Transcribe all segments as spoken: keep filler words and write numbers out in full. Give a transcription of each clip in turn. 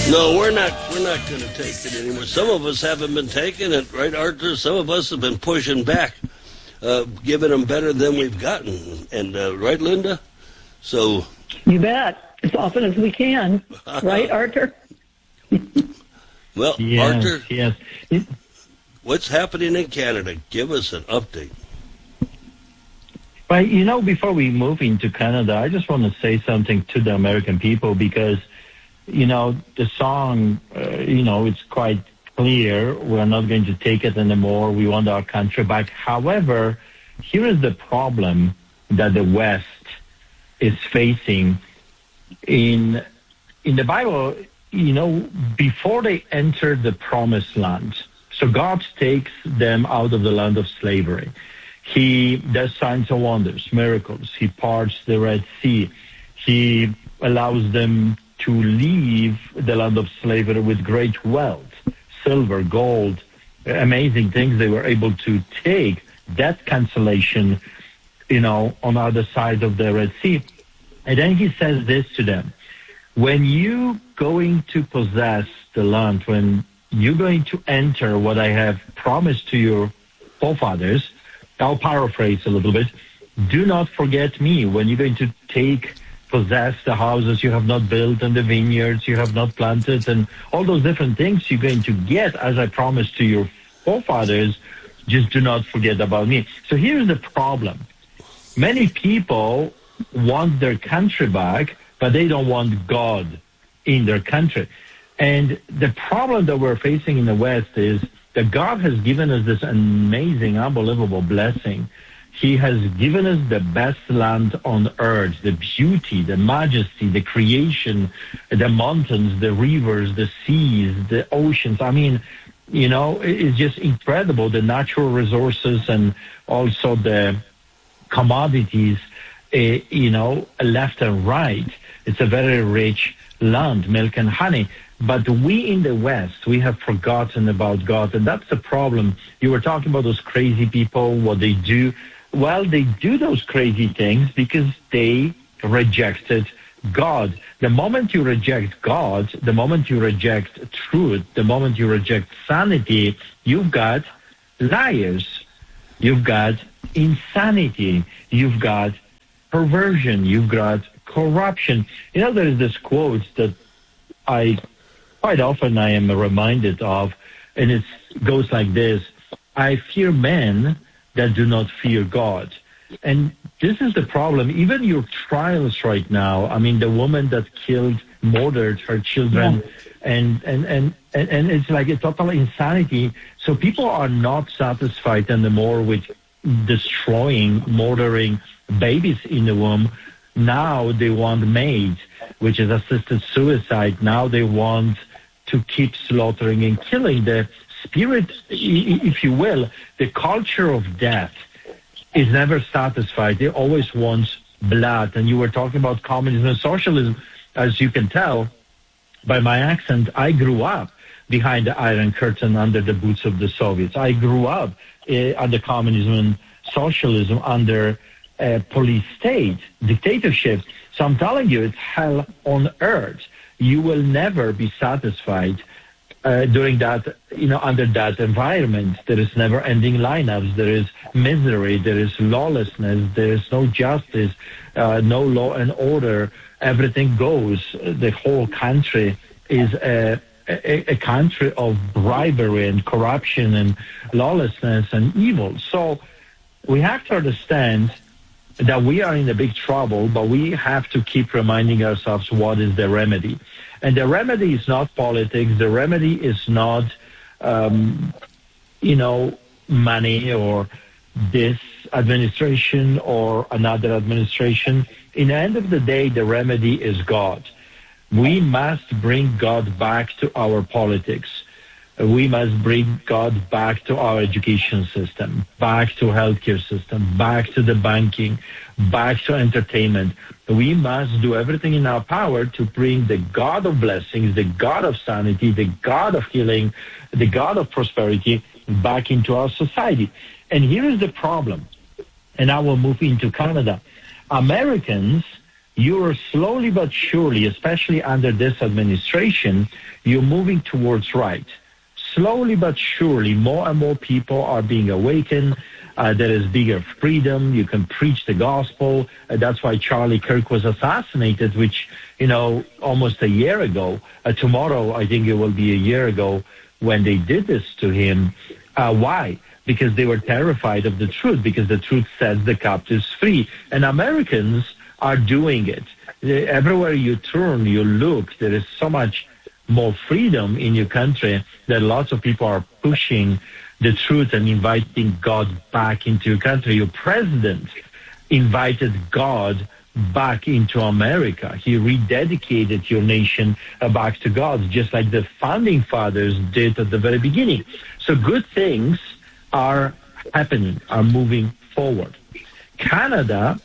No, we're not. We're not going to take it anymore. Some of us haven't been taking it, right, Arthur? Some of us have been pushing back, uh, giving them better than we've gotten, and uh, right, Linda? So you bet. As often as we can, right, Arthur? Well, yes, Arthur, yes. What's happening in Canada? Give us an update. Well, you know, before we move into Canada, I just want to say something to the American people because, you know, the song, uh, you know, it's quite clear. We're not going to take it anymore. We want our country back. However, here is the problem that the West is facing. In in the Bible, you know, before they enter the promised land, so God takes them out of the land of slavery. He does signs and wonders, miracles. He parts the Red Sea. He allows them to leave the land of slavery with great wealth, silver, gold, amazing things they were able to take, debt cancellation, you know, on either side of the Red Sea. And then he says this to them: when you going to possess the land, when you're going to enter what I have promised to your forefathers, I'll paraphrase a little bit, do not forget me when you're going to take, possess the houses you have not built and the vineyards you have not planted and all those different things you're going to get as I promised to your forefathers, just do not forget about me. So here's the problem. Many people want their country back, but they don't want God in their country. And the problem that we're facing in the West is that God has given us this amazing, unbelievable blessing. He has given us the best land on earth, the beauty, the majesty, the creation, the mountains, the rivers, the seas, the oceans. I mean, you know, it's just incredible, the natural resources and also the commodities, uh, you know, left and right. It's a very rich land, milk and honey. But we in the West, we have forgotten about God, and that's the problem. You were talking about those crazy people, what they do. Well, they do those crazy things because they rejected God. The moment you reject God, the moment you reject truth, the moment you reject sanity, you've got liars. You've got insanity. You've got perversion. You've got corruption. You know, there is this quote that I quite often I am reminded of, and it goes like this: I fear men that do not fear God. And this is the problem. Even your trials right now, I mean, the woman that killed, murdered her children, yeah. and, and, and, and, and it's like a total insanity. So people are not satisfied anymore with destroying, murdering babies in the womb. Now they want MAID, which is assisted suicide. Now they want to keep slaughtering and killing. The spirit, if you will, the culture of death is never satisfied. They always want blood. And you were talking about communism and socialism. As you can tell by my accent, I grew up behind the Iron Curtain under the boots of the Soviets. I grew up uh, under communism and socialism under a police state, dictatorship. So I'm telling you, it's hell on earth. You will never be satisfied uh, during that, you know, under that environment. There is never-ending lineups. There is misery. There is lawlessness. There is no justice, uh, no law and order. Everything goes. The whole country is a, a, a country of bribery and corruption and lawlessness and evil. So we have to understand that we are in a big trouble, but we have to keep reminding ourselves what is the remedy. And the remedy is not politics. The remedy is not, um, you know, money or this administration or another administration. In the end of the day, the remedy is God. We must bring God back to our politics. We must bring God back to our education system, back to healthcare system, back to the banking, back to entertainment. We must do everything in our power to bring the God of blessings, the God of sanity, the God of healing, the God of prosperity back into our society. And here is the problem, and I will move into Canada. Americans, you're slowly but surely, especially under this administration, you're moving towards right. Slowly but surely, more and more people are being awakened. Uh, there is bigger freedom. You can preach the gospel. Uh, that's why Charlie Kirk was assassinated, which, you know, almost a year ago. Uh, tomorrow, I think it will be a year ago when they did this to him. Uh, why? Because they were terrified of the truth, because the truth sets the captives free. And Americans are doing it. Everywhere you turn, you look, there is so much more freedom in your country that lots of people are pushing the truth and inviting God back into your country. Your president invited God back into America. He rededicated your nation back to God, just like the founding fathers did at the very beginning. So good things are happening, are moving forward. Canada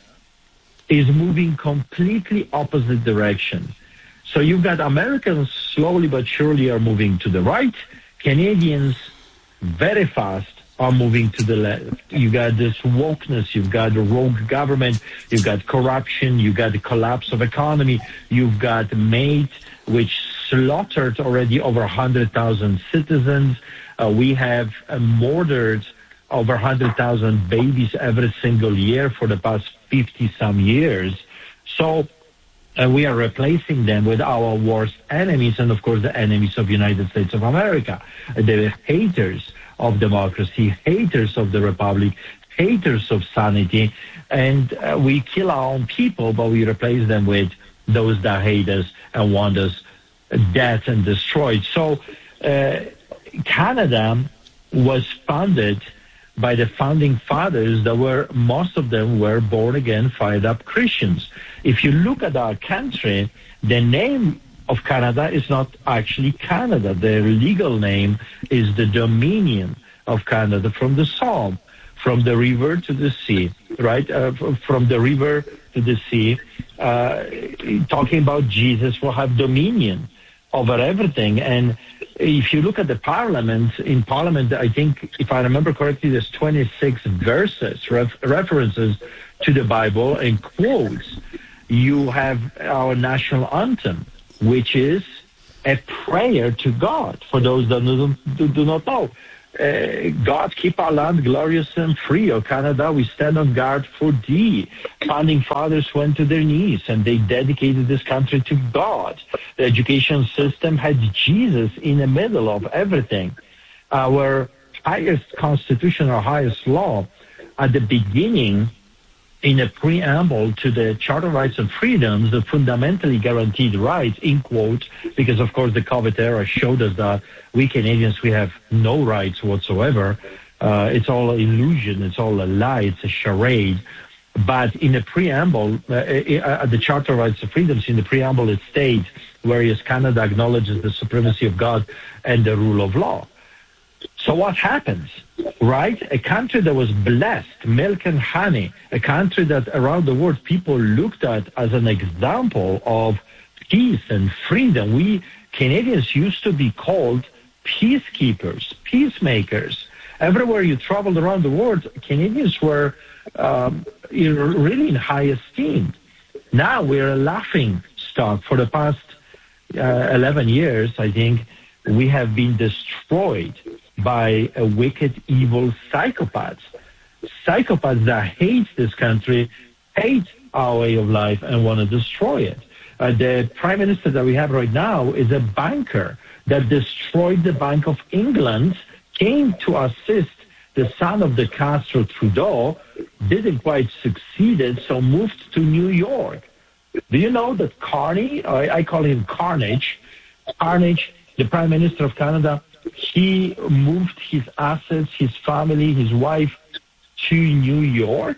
is moving completely opposite direction. So you've got Americans slowly but surely are moving to the right. Canadians very fast are moving to the left. You got this wokeness, you've got the rogue government, you've got corruption, you've got the collapse of economy, you've got MAIT, which slaughtered already over one hundred thousand citizens. Uh, we have uh, murdered over one hundred thousand babies every single year for the past fifty-some years. So uh, we are replacing them with our worst enemies, and of course the enemies of the United States of America. They're haters of democracy, haters of the republic, haters of sanity, and uh, we kill our own people, but we replace them with those that hate us and want us dead and destroyed. So uh, Canada was founded by the founding fathers that were, most of them were born again, fired up Christians. If you look at our country, the name of Canada is not actually Canada. Their legal name is the Dominion of Canada, from the Psalm, from the river to the sea, right? Uh, from the river to the sea, uh, talking about Jesus will have dominion over everything. And if you look at the parliament, in parliament, I think, if I remember correctly, there's twenty-six verses, ref- references to the Bible and quotes. You have our national anthem, which is a prayer to God. For those that do, do, do not know, uh, God, keep our land glorious and free. O Canada, we stand on guard for thee. Founding fathers went to their knees and they dedicated this country to God. The education system had Jesus in the middle of everything. Our highest constitution, our highest law, at the beginning, in a preamble to the Charter of Rights and Freedoms, the fundamentally guaranteed rights, in quotes, because of course the COVID era showed us that we Canadians, we have no rights whatsoever. Uh, it's all illusion, it's all a lie, it's a charade. But in the preamble, uh, at the Charter of Rights and Freedoms, in the preamble it states, whereas Canada acknowledges the supremacy of God and the rule of law. So what happens, right? A country that was blessed, milk and honey, a country that around the world people looked at as an example of peace and freedom. We Canadians used to be called peacekeepers, peacemakers. Everywhere you traveled around the world, Canadians were um, really in high esteem. Now we're a laughing stock. For the past uh, eleven years, I think, we have been destroyed by a wicked, evil psychopaths. Psychopaths that hate this country, hate our way of life, and want to destroy it. Uh, the prime minister that we have right now is a banker that destroyed the Bank of England, came to assist the son of the Castro, Trudeau, didn't quite succeed, so moved to New York. Do you know that Carney, I, I call him Carnage, Carnage, the Prime Minister of Canada, he moved his assets, his family, his wife to New York,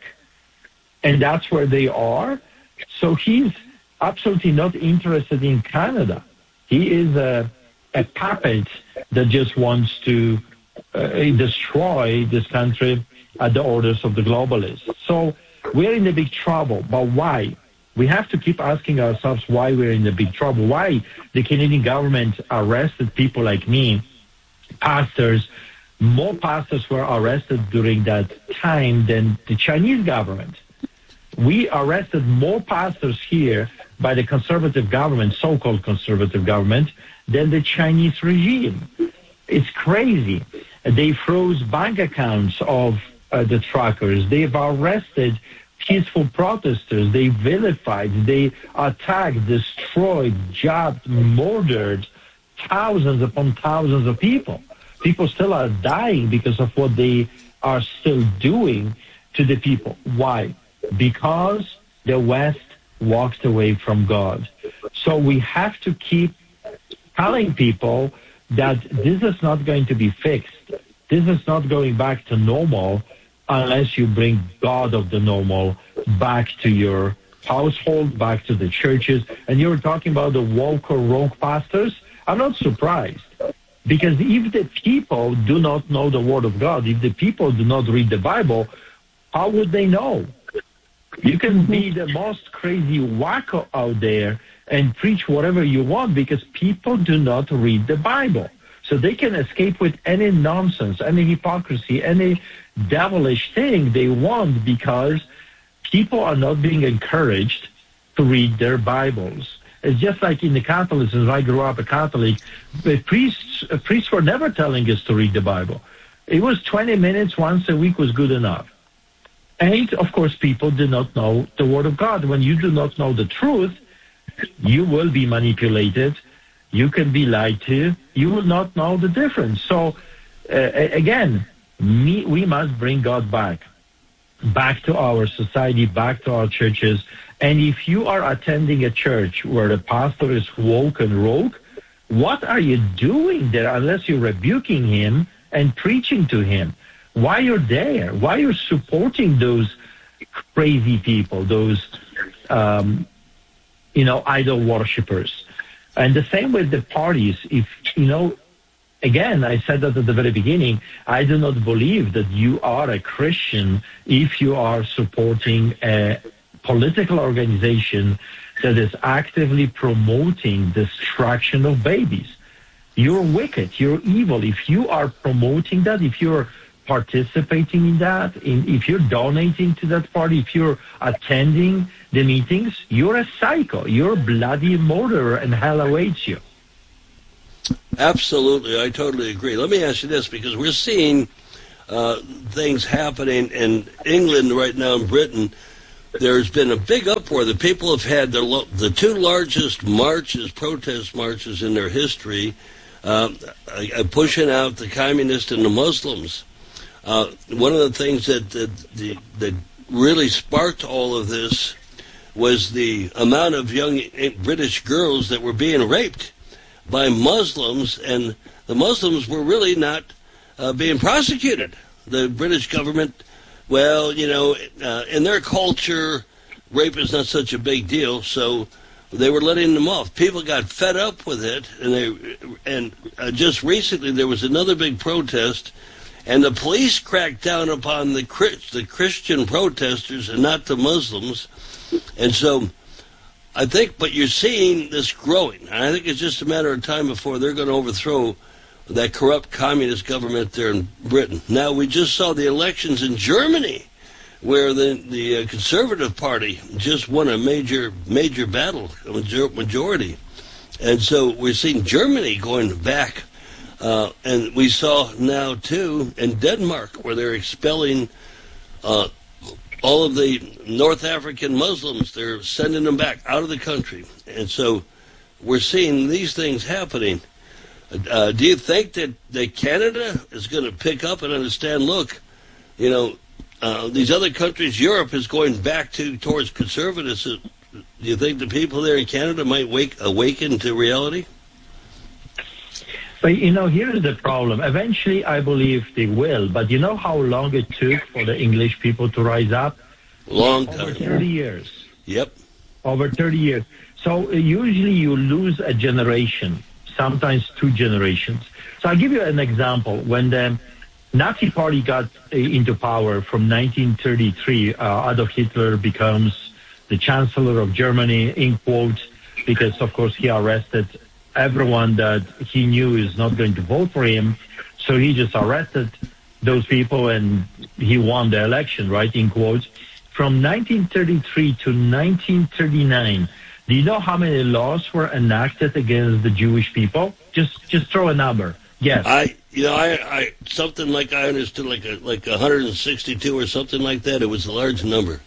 and that's where they are. So he's absolutely not interested in Canada. He is a, a puppet that just wants to uh, destroy this country at the orders of the globalists. So we're in a big trouble, but why? We have to keep asking ourselves why we're in the big trouble, why the Canadian government arrested people like me, pastors. More pastors were arrested during that time than the Chinese government. We arrested more pastors here by the conservative government, so-called conservative government, than the Chinese regime. It's crazy. They froze bank accounts of uh, the truckers. They've arrested peaceful protesters. They vilified, they attacked, destroyed, jabbed, murdered thousands upon thousands of people. People still are dying because of what they are still doing to the people. Why? Because the West walked away from God. So we have to keep telling people that this is not going to be fixed. This is not going back to normal unless you bring God of the normal back to your household, back to the churches. And you were talking about the woke or rogue pastors. I'm not surprised. Because if the people do not know the Word of God, if the people do not read the Bible, how would they know? You can be the most crazy wacko out there and preach whatever you want because people do not read the Bible. So they can escape with any nonsense, any hypocrisy, any devilish thing they want because people are not being encouraged to read their Bibles. It's just like in the Catholicism. I grew up a Catholic. The priests, priests were never telling us to read the Bible. It was twenty minutes once a week was good enough. And, of course, people do not know the Word of God. When you do not know the truth, you will be manipulated. You can be lied to. You will not know the difference. So, uh, again, me, we must bring God back, back to our society, back to our churches. And if you are attending a church where the pastor is woke and rogue, what are you doing there unless you're rebuking him and preaching to him? Why you're there? Why you're supporting those crazy people, those, um, you know, idol worshippers? And the same with the parties. If, you know, again, I said that at the very beginning, I do not believe that you are a Christian if you are supporting a political organization that is actively promoting destruction of babies. You're wicked. You're evil. If you are promoting that, if you're participating in that, in, if you're donating to that party, if you're attending the meetings, you're a psycho. You're a bloody murderer, and hell awaits you. Absolutely. I totally agree. Let me ask you this, because we're seeing uh, things happening in England right now, in Britain. There's been a big uproar. The people have had the, lo- the two largest marches, protest marches in their history, uh, uh, pushing out the communists and the Muslims. Uh, one of the things that, that, the, that really sparked all of this was the amount of young British girls that were being raped by Muslims, and the Muslims were really not uh, being prosecuted. The British government, well, you know, uh, in their culture, rape is not such a big deal, so they were letting them off. People got fed up with it, and they and uh, just recently there was another big protest, and the police cracked down upon the the Christian protesters and not the Muslims. And so I think, but you're seeing this growing. I think it's just a matter of time before they're going to overthrow that corrupt communist government there in Britain. Now, we just saw the elections in Germany, where the, the uh, Conservative Party just won a major, major battle, a major, majority. And so we're seeing Germany going back. Uh, and we saw now, too, in Denmark, where they're expelling uh, all of the North African Muslims. They're sending them back out of the country. And so we're seeing these things happening. Uh, do you think that, that Canada is going to pick up and understand, look, you know, uh, these other countries, Europe is going back to towards conservatism. Do you think the people there in Canada might wake awaken to reality? But, you know, here's the problem. Eventually, I believe they will. But you know how long it took for the English people to rise up? Long time. Over thirty years. Yep. Over thirty years. So uh, usually you lose a generation, sometimes two generations. So I'll give you an example. When the Nazi Party got uh, into power from nineteen thirty-three, uh, Adolf Hitler becomes the Chancellor of Germany, in quotes, because, of course, he arrested everyone that he knew is not going to vote for him. So he just arrested those people and he won the election, right, in quotes. from nineteen thirty-three to nineteen thirty-nine, do you know how many laws were enacted against the Jewish people? Just just throw a number. Yes. I, you know, I, I something like I understood, like a, like one hundred sixty-two or something like that. It was a large number.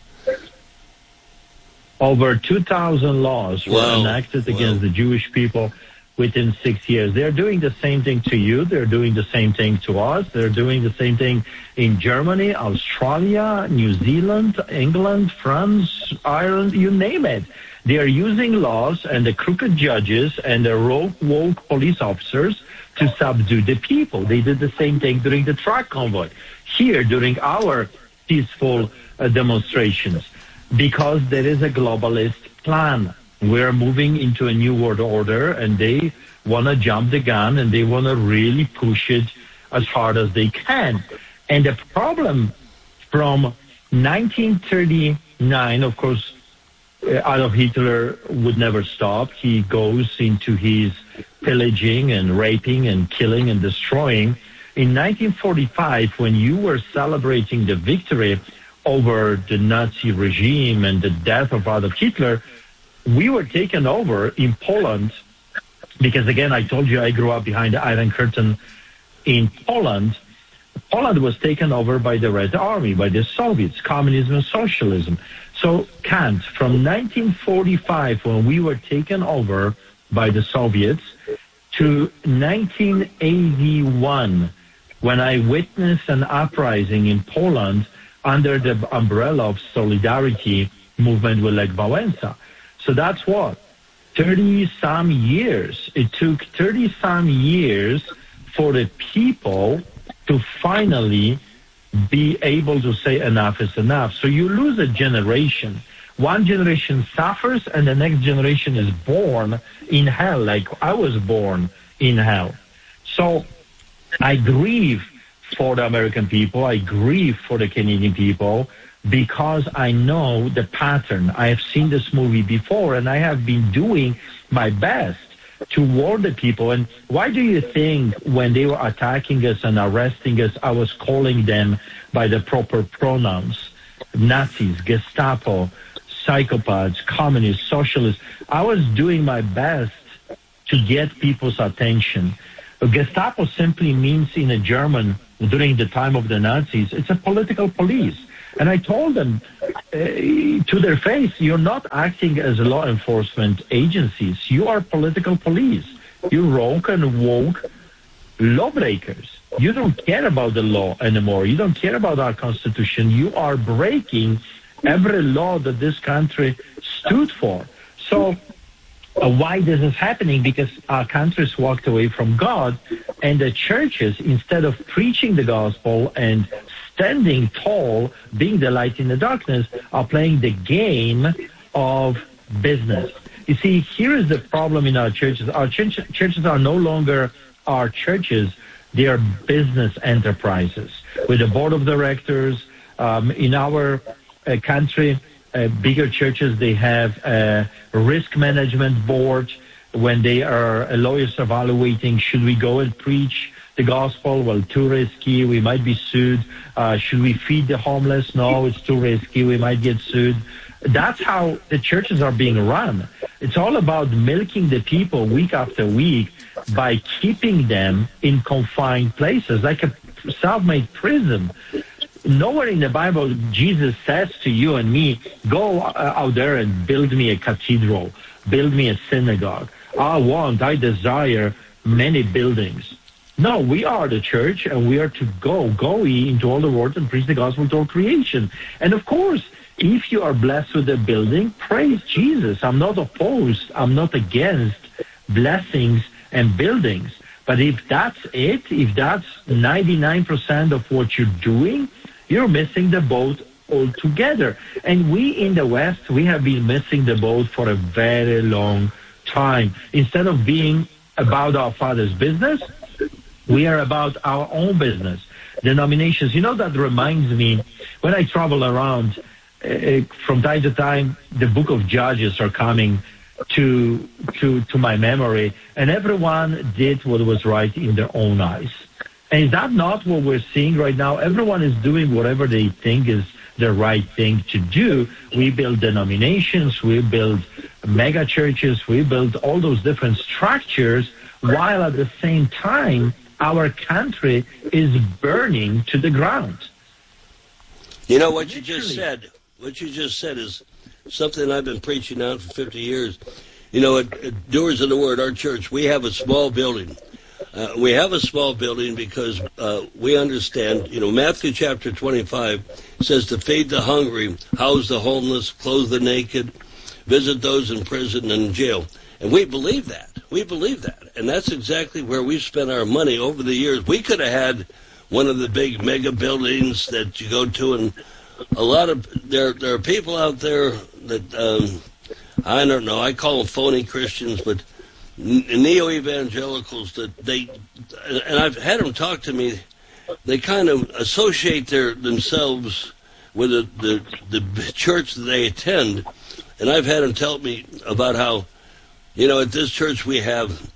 Over two thousand laws were wow. enacted wow. against the Jewish people within six years. They're doing the same thing to you. They're doing the same thing to us. They're doing the same thing in Germany, Australia, New Zealand, England, France, Ireland, you name it. They are using laws and the crooked judges and the rogue, woke police officers to subdue the people. They did the same thing during the truck convoy. Here, during our peaceful uh, demonstrations, because there is a globalist plan. We're moving into a new world order, and they want to jump the gun, and they want to really push it as hard as they can. And the problem from nineteen thirty-nine, of course, Adolf Hitler would never stop. He goes into his pillaging and raping and killing and destroying. In nineteen forty-five, when you were celebrating the victory over the Nazi regime and the death of Adolf Hitler, we were taken over in Poland because, again, I told you I grew up behind the Iron Curtain in Poland. Poland was taken over by the Red Army, by the Soviets, communism and socialism. So Kant, from nineteen forty-five, when we were taken over by the Soviets, to nineteen eighty-one, when I witnessed an uprising in Poland under the umbrella of Solidarity movement with Lech Wałęsa. So that's what? thirty-some years. It took thirty-some years for the people to finally be able to say enough is enough. So you lose a generation. One generation suffers and the next generation is born in hell, like I was born in hell. So I grieve for the American people. I grieve for the Canadian people because I know the pattern. I have seen this movie before, and I have been doing my best to warn the people. And why do you think when they were attacking us and arresting us, I was calling them by the proper pronouns? Nazis, Gestapo, psychopaths, communists, socialists. I was doing my best to get people's attention. Gestapo simply means in a German, during the time of the Nazis, it's a political police. And I told them uh, to their face, you're not acting as law enforcement agencies. You are political police. You're rogue and woke lawbreakers. You don't care about the law anymore. You don't care about our Constitution. You are breaking every law that this country stood for. So uh, why this is happening? Because our countries walked away from God, and the churches, instead of preaching the gospel and standing tall, being the light in the darkness, are playing the game of business. You see, here is the problem in our churches. Our church, churches are no longer our churches. They are business enterprises with a board of directors. Um, in our uh, country, uh, bigger churches, they have a risk management board. When they are uh, lawyers evaluating, should we go and preach the gospel? Well, too risky. We might be sued. Uh, should we feed the homeless? No, it's too risky. We might get sued. That's how the churches are being run. It's all about milking the people week after week by keeping them in confined places, like a self-made prison. Nowhere in the Bible Jesus says to you and me, go uh, out there and build me a cathedral, build me a synagogue. I want, I desire many buildings. No, we are the church, and we are to go, go ye into all the world and preach the gospel to all creation. And of course, if you are blessed with a building, praise Jesus. I'm not opposed. I'm not against blessings and buildings. But if that's it, if that's ninety-nine percent of what you're doing, you're missing the boat altogether. And we in the West, we have been missing the boat for a very long time. Instead of being about our Father's business, we are about our own business. Denominations, you know, that reminds me, when I travel around, uh, from time to time, the book of Judges are coming to to to my memory, and everyone did what was right in their own eyes. And is that not what we're seeing right now? Everyone is doing whatever they think is the right thing to do. We build denominations, we build mega churches, we build all those different structures, while at the same time, our country is burning to the ground. You know, what you just said, what you just said is something I've been preaching on for fifty years. You know, at, at Doers of the Word, our church, we have a small building. Uh, we have a small building because uh, we understand, you know, Matthew chapter twenty-five says to feed the hungry, house the homeless, clothe the naked, visit those in prison and in jail. And we believe that. We believe that. And that's exactly where we've spent our money over the years. We could have had one of the big mega buildings that you go to, and a lot of, there, there are people out there that, um, I don't know, I call them phony Christians, but neo-evangelicals that they, and I've had them talk to me, they kind of associate their themselves with the, the, the church that they attend, and I've had them tell me about how, you know, at this church we have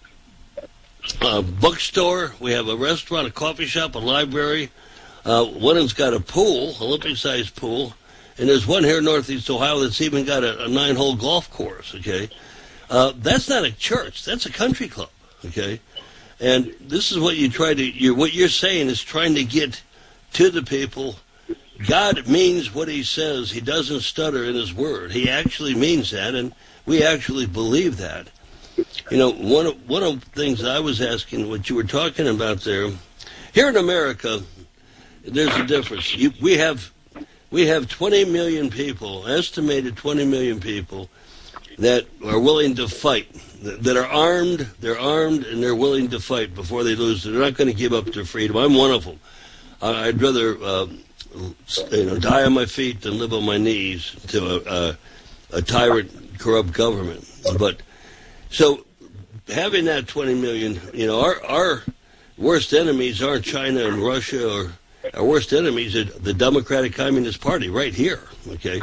a bookstore, we have a restaurant, a coffee shop, a library, uh, one of them's got a pool, Olympic-sized pool, and there's one here in Northeast Ohio that's even got a, a nine-hole golf course, okay? Uh, that's not a church. That's a country club, okay? And this is what you try to, you're, what you're saying is trying to get to the people. God means what he says. He doesn't stutter in his word. He actually means that, and we actually believe that. You know, one of, one of the things I was asking, what you were talking about there, here in America, there's a difference. You, we have we have twenty million people, estimated twenty million people, that are willing to fight, that are armed, they're armed, and they're willing to fight before they lose. They're not going to give up their freedom. I'm one of them. I'd rather uh, you know, die on my feet than live on my knees to a, a, a tyrant, corrupt government. But so having that twenty million, you know, our, our worst enemies aren't China and Russia, or our worst enemies are the Democratic Communist Party right here, okay?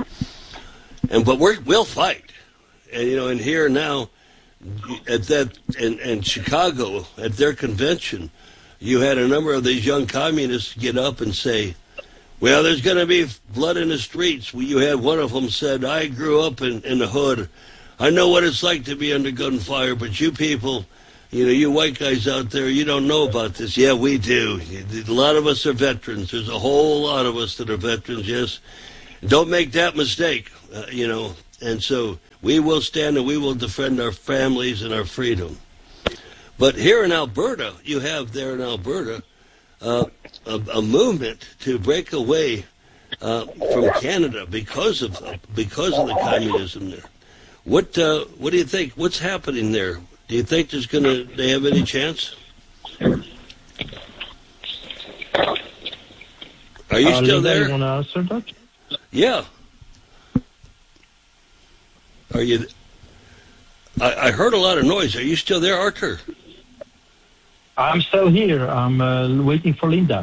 And but we're, we'll fight. And, you know, and here now, at that, in, in Chicago, at their convention, you had a number of these young communists get up and say, well, there's going to be blood in the streets. Well, you had one of them said, I grew up in, in the hood. I know what it's like to be under gunfire, but you people, you know, you white guys out there, you don't know about this. Yeah, we do. A lot of us are veterans. There's a whole lot of us that are veterans, yes. Don't make that mistake, uh, you know. And so we will stand and we will defend our families and our freedom. But here in Alberta, you have there in Alberta uh, a, a movement to break away uh, from Canada because of because of the communism there. What uh, what do you think? What's happening there? Do you think there's gonna they have any chance? Are you uh, still there? You want to answer that? Yeah. Are you? I, I heard a lot of noise. Are you still there, Arthur? I'm still here. I'm uh, waiting for Linda.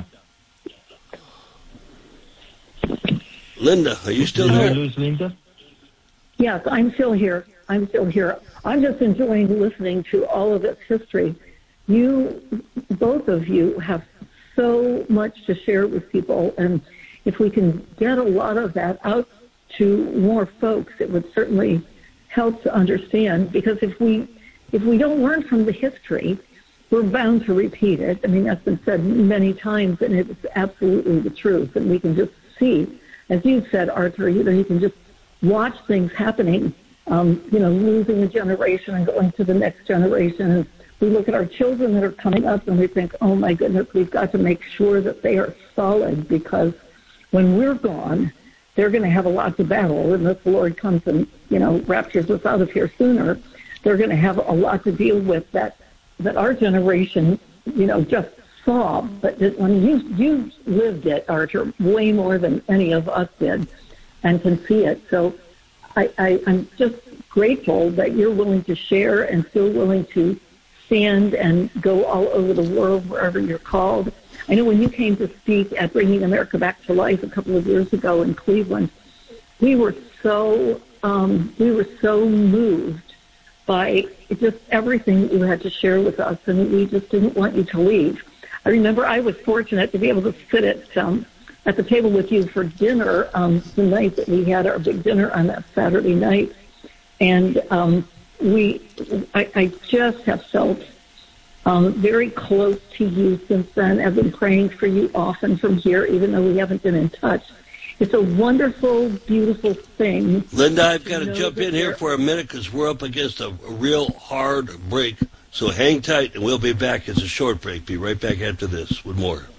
Linda, are you still Did there? you lose Linda? Yes, I'm still here. I'm still here. I'm just enjoying listening to all of its history. You, both of you, have so much to share with people, and if we can get a lot of that out to more folks, it would certainly help to understand, because if we if we don't learn from the history, we're bound to repeat it. I mean, that's been said many times, and it's absolutely the truth. And we can just see, as you said, Arthur, you know, you can just watch things happening, um, you know, losing a generation and going to the next generation. And we look at our children that are coming up and we think, oh, my goodness, we've got to make sure that they are solid, because when we're gone, they're going to have a lot to battle. And if the Lord comes and, you know, raptures us out of here sooner, they're going to have a lot to deal with that that our generation, you know, just saw. But when you you lived it, Arthur, way more than any of us did, and can see it. So I, I, I'm just grateful that you're willing to share and still willing to stand and go all over the world wherever you're called. I know when you came to speak at Bringing America Back to Life a couple of years ago in Cleveland, we were so um, we were so moved by just everything that you had to share with us, and we just didn't want you to leave. I remember I was fortunate to be able to sit at um, at the table with you for dinner um, the night that we had our big dinner on that Saturday night. And um, we, I, I just have felt um, very close to you since then. I've been praying for you often from here, even though we haven't been in touch. It's a wonderful, beautiful thing. Linda, I've got to jump in here for a minute because we're up against a, a real hard break. So hang tight, and we'll be back. It's a short break. Be right back after this with more.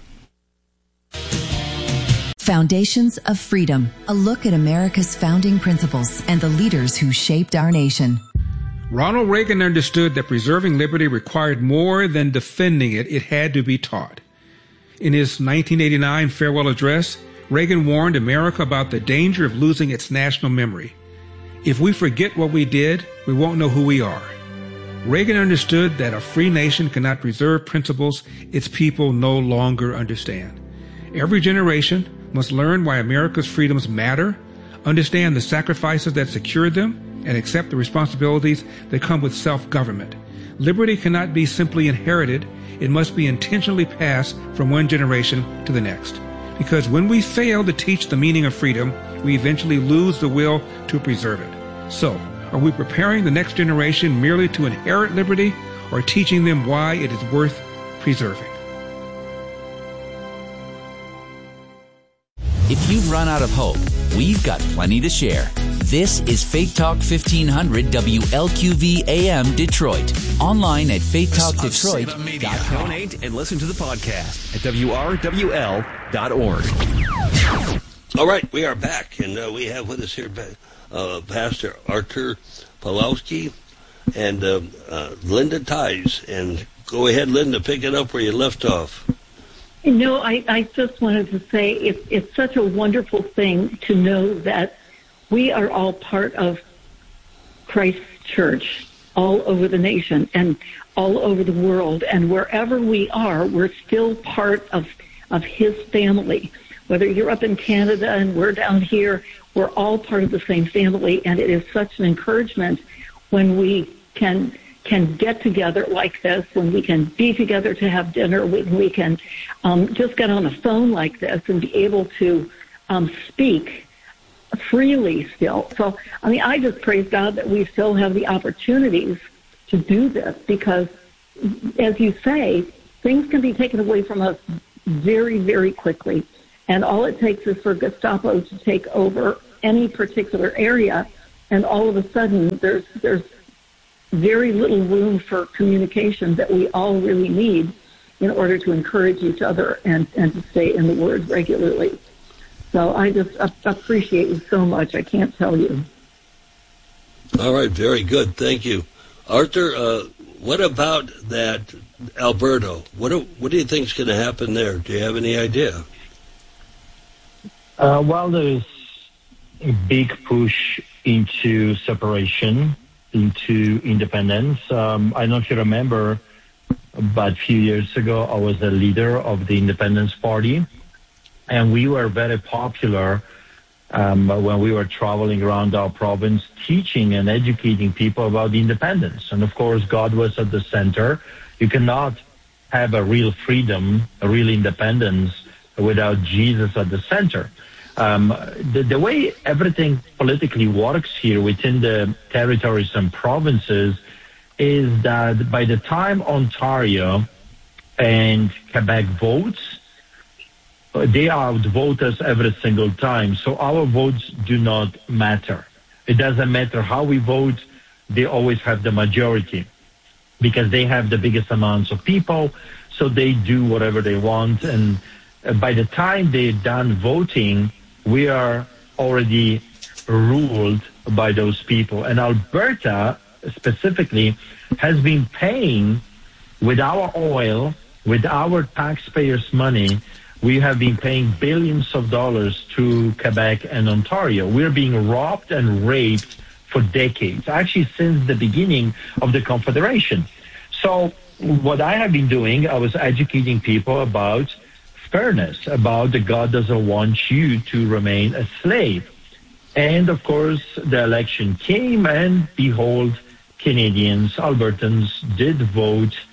Foundations of Freedom, a look at America's founding principles and the leaders who shaped our nation. Ronald Reagan understood that preserving liberty required more than defending it. It had to be taught. In his nineteen eighty-nine farewell address, Reagan warned America about the danger of losing its national memory. If we forget what we did, we won't know who we are. Reagan understood that a free nation cannot preserve principles its people no longer understand. Every generation must learn why America's freedoms matter, understand the sacrifices that secured them, and accept the responsibilities that come with self-government. Liberty cannot be simply inherited. It must be intentionally passed from one generation to the next. Because when we fail to teach the meaning of freedom, we eventually lose the will to preserve it. So, are we preparing the next generation merely to inherit liberty, or teaching them why it is worth preserving? If you've run out of hope, we've got plenty to share. This is Faith Talk fifteen hundred W L Q V A M Detroit. Online at faith talk detroit dot com. Donate and listen to the podcast at W R W L dot org. All right, we are back, and uh, we have with us here uh, Pastor Artur Pawlowski and uh, uh, Linda Tice. And go ahead, Linda, pick it up where you left off. No, I, I just wanted to say it's, it's such a wonderful thing to know that we are all part of Christ's church all over the nation and all over the world. And wherever we are, we're still part of, of his family. Whether you're up in Canada and we're down here, we're all part of the same family. And it is such an encouragement when we can can get together like this, when we can be together to have dinner, when we can um, just get on a phone like this and be able to um, speak freely still. So, I mean, I just praise God that we still have the opportunities to do this because, as you say, things can be taken away from us very, very quickly. And all it takes is for Gestapo to take over any particular area, and all of a sudden there's there's very little room for communication that we all really need in order to encourage each other and, and to stay in the Word regularly. So I just appreciate you so much. I can't tell you. All right, very good. Thank you. Artur, uh, what about that Alberta? What do, what do you think is going to happen there? Do you have any idea? Uh, well, there's a big push into separation, into independence. Um, I don't know if you remember, but a few years ago, I was a leader of the Independence Party, and we were very popular um, when we were traveling around our province, teaching and educating people about the independence. And of course, God was at the center. You cannot have a real freedom, a real independence without Jesus at the center. Um, the, the way everything politically works here within the territories and provinces is that by the time Ontario and Quebec votes, they outvote us every single time. So our votes do not matter. It doesn't matter how we vote. They always have the majority because they have the biggest amounts of people. So they do whatever they want. And by the time they're done voting, we are already ruled by those people. And Alberta specifically has been paying with our oil, with our taxpayers' money. We have been paying billions of dollars to Quebec and Ontario. We're being robbed and raped for decades, actually since the beginning of the Confederation. So what I have been doing, I was educating people about fairness, about that God doesn't want you to remain a slave. And of course, the election came, and behold, Canadians, Albertans did vote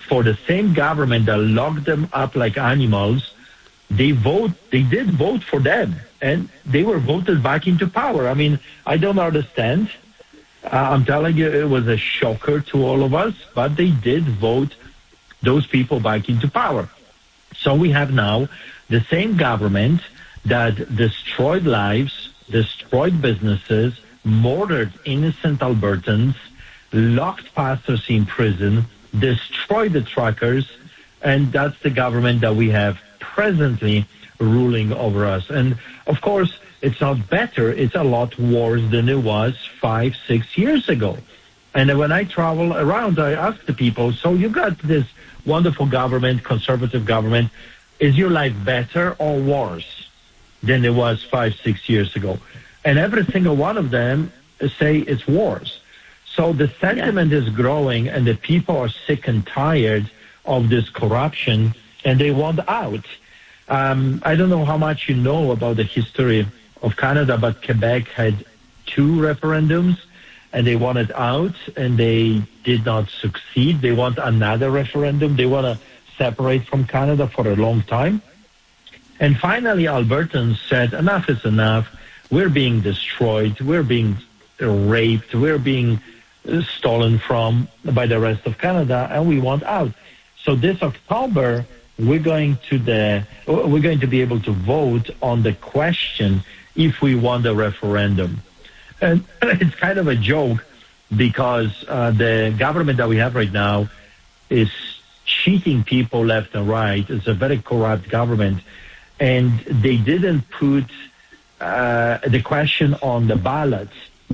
for the same government that locked them up like animals, they vote. They did vote for them, and they were voted back into power. I mean, I don't understand. Uh, I'm telling you, it was a shocker to all of us, but they did vote those people back into power. So we have now the same government that destroyed lives, destroyed businesses, murdered innocent Albertans, locked pastors in prison, destroyed the truckers, and that's the government that we have presently ruling over us. And of course, it's not better, it's a lot worse than it was five, six years ago. And when I travel around, I ask the people, so you got this wonderful government, conservative government, is your life better or worse than it was five, six years ago? And every single one of them say it's worse. So the sentiment yeah. is growing, and the people are sick and tired of this corruption, and they want out. Um, I don't know how much you know about the history of Canada, but Quebec had two referendums, and they wanted out, and they did not succeed. They want another referendum. They want to separate from Canada for a long time. And finally, Albertans said, enough is enough. We're being destroyed. We're being raped. We're being stolen from by the rest of Canada, and we want out. So this October, we're going to the we're going to be able to vote on the question if we want a referendum. And it's kind of a joke because uh, the government that we have right now is cheating people left and right. It's a very corrupt government, and they didn't put uh, the question on the ballot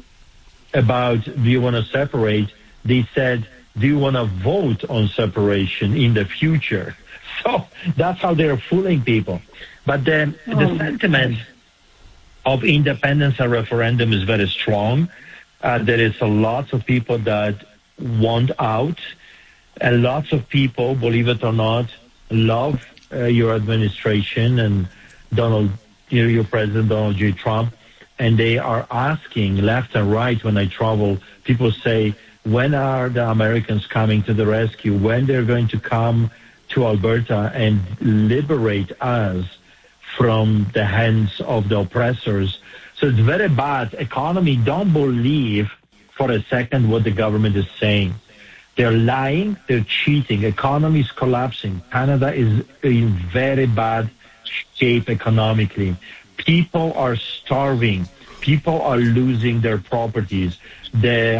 about do you want to separate. They said, do you want to vote on separation in the future? So that's how they're fooling people. But then oh, the sentiment of independence and referendum is very strong. Uh, there is a lot of people that want out, and lots of people, believe it or not, love uh, your administration and Donald, you know, your President Donald J. Trump, and they are asking left and right when I travel. People say, when are the Americans coming to the rescue? When they're going to come to Alberta and liberate us from the hands of the oppressors? So it's very bad. Economy, don't believe for a second what the government is saying. They're lying, they're cheating. Economy is collapsing. Canada is in very bad shape economically. People are starving. People are losing their properties. The